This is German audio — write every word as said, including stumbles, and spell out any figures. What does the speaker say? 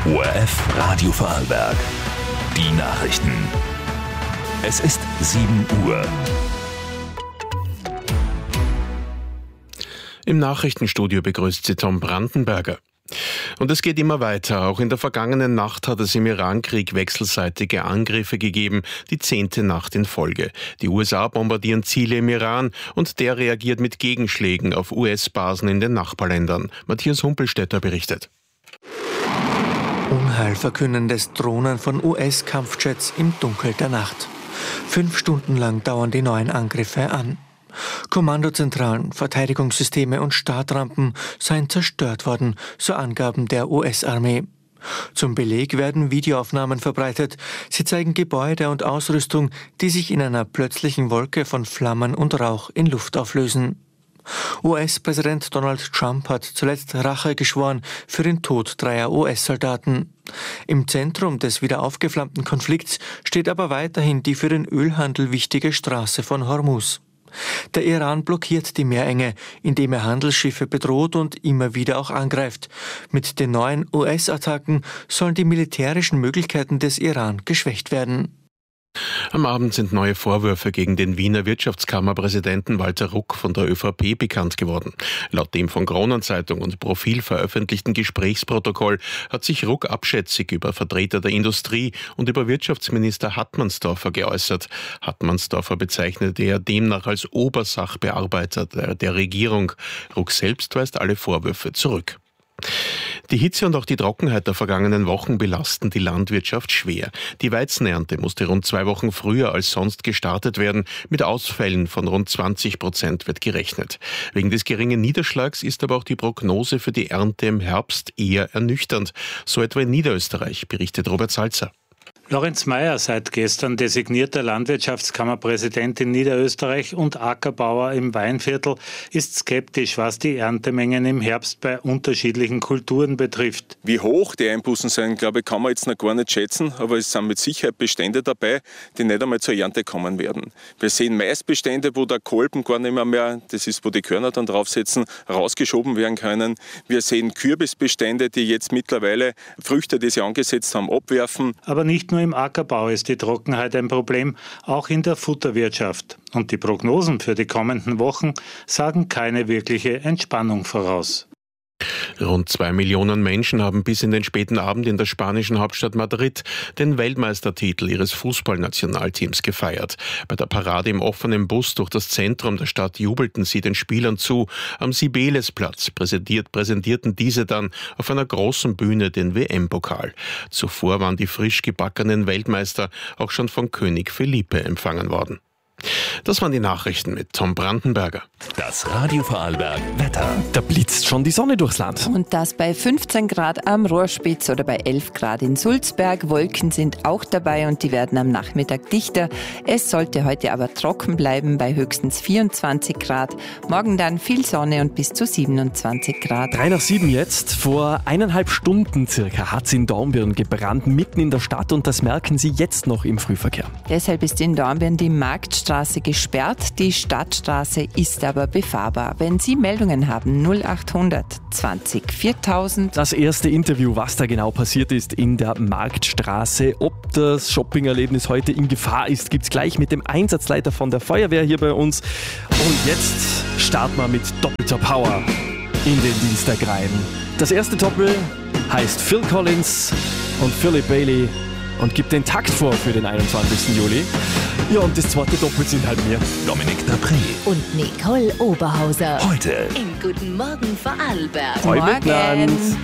O R F Radio Vorarlberg. Die Nachrichten. Es ist sieben Uhr. Im Nachrichtenstudio begrüßt Sie Tom Brandenberger. Und es geht immer weiter. Auch in der vergangenen Nacht hat es im Irankrieg wechselseitige Angriffe gegeben, die zehnte Nacht in Folge. Die U S A bombardieren Ziele im Iran und der reagiert mit Gegenschlägen auf U S-Basen in den Nachbarländern. Matthias Humpelstädter berichtet. Unheilverkündendes Drohnen von U S-Kampfjets im Dunkel der Nacht. Fünf Stunden lang dauern die neuen Angriffe an. Kommandozentralen, Verteidigungssysteme und Startrampen seien zerstört worden, so Angaben der U S-Armee. Zum Beleg werden Videoaufnahmen verbreitet. Sie zeigen Gebäude und Ausrüstung, die sich in einer plötzlichen Wolke von Flammen und Rauch in Luft auflösen. U S-Präsident Donald Trump hat zuletzt Rache geschworen für den Tod dreier U S-Soldaten. Im Zentrum des wieder aufgeflammten Konflikts steht aber weiterhin die für den Ölhandel wichtige Straße von Hormuz. Der Iran blockiert die Meerenge, indem er Handelsschiffe bedroht und immer wieder auch angreift. Mit den neuen U S-Attacken sollen die militärischen Möglichkeiten des Iran geschwächt werden. Am Abend sind neue Vorwürfe gegen den Wiener Wirtschaftskammerpräsidenten Walter Ruck von der ÖVP bekannt geworden. Laut dem von Kronenzeitung und Profil veröffentlichten Gesprächsprotokoll hat sich Ruck abschätzig über Vertreter der Industrie und über Wirtschaftsminister Hartmannsdorfer geäußert. Hartmannsdorfer bezeichnete er demnach als Obersachbearbeiter der, der Regierung. Ruck selbst weist alle Vorwürfe zurück. Die Hitze und auch die Trockenheit der vergangenen Wochen belasten die Landwirtschaft schwer. Die Weizenernte musste rund zwei Wochen früher als sonst gestartet werden. Mit Ausfällen von rund zwanzig Prozent wird gerechnet. Wegen des geringen Niederschlags ist aber auch die Prognose für die Ernte im Herbst eher ernüchternd. So etwa in Niederösterreich, berichtet Robert Salzer. Lorenz Meyer, seit gestern designierter Landwirtschaftskammerpräsident in Niederösterreich und Ackerbauer im Weinviertel, ist skeptisch, was die Erntemengen im Herbst bei unterschiedlichen Kulturen betrifft. Wie hoch die Einbußen sein, glaube ich, kann man jetzt noch gar nicht schätzen, aber es sind mit Sicherheit Bestände dabei, die nicht einmal zur Ernte kommen werden. Wir sehen Maisbestände, wo der Kolben gar nicht mehr, mehr, das ist, wo die Körner dann draufsetzen, rausgeschoben werden können. Wir sehen Kürbisbestände, die jetzt mittlerweile Früchte, die sie angesetzt haben, abwerfen. Aber nicht nur im Ackerbau ist die Trockenheit ein Problem, auch in der Futterwirtschaft. Und die Prognosen für die kommenden Wochen sagen keine wirkliche Entspannung voraus. Rund zwei Millionen Menschen haben bis in den späten Abend in der spanischen Hauptstadt Madrid den Weltmeistertitel ihres Fußballnationalteams gefeiert. Bei der Parade im offenen Bus durch das Zentrum der Stadt jubelten sie den Spielern zu. Am Sibelesplatz präsentiert, präsentierten diese dann auf einer großen Bühne den W M-Pokal. Zuvor waren die frisch gebackenen Weltmeister auch schon von König Felipe empfangen worden. Das waren die Nachrichten mit Tom Brandenberger. Das Radio Vorarlberg Wetter. Da blitzt schon die Sonne durchs Land. Und das bei fünfzehn Grad am Rohrspitz oder bei elf Grad in Sulzberg. Wolken sind auch dabei und die werden am Nachmittag dichter. Es sollte heute aber trocken bleiben bei höchstens vierundzwanzig Grad. Morgen dann viel Sonne und bis zu siebenundzwanzig Grad. Drei nach sieben jetzt. Vor eineinhalb Stunden circa hat es in Dornbirn gebrannt, mitten in der Stadt, und das merken Sie jetzt noch im Frühverkehr. Deshalb ist in Dornbirn die Marktstraße gesperrt. Die Stadtstraße ist aber befahrbar. Wenn Sie Meldungen haben, null achthundert zwanzig viertausend. Das erste Interview, was da genau passiert ist in der Marktstraße. Ob das Shoppingerlebnis heute in Gefahr ist, gibt es gleich mit dem Einsatzleiter von der Feuerwehr hier bei uns. Und jetzt starten wir mit doppelter Power in den Dienstag rein. Das erste Doppel heißt Phil Collins und Philip Bailey und gibt den Takt vor für den einundzwanzigsten Juli. Ja, und das zweite Doppel sind halt mir Dominik Dapré und Nicole Oberhauser. Heute im Guten Morgen Vorarlberg. Morgen.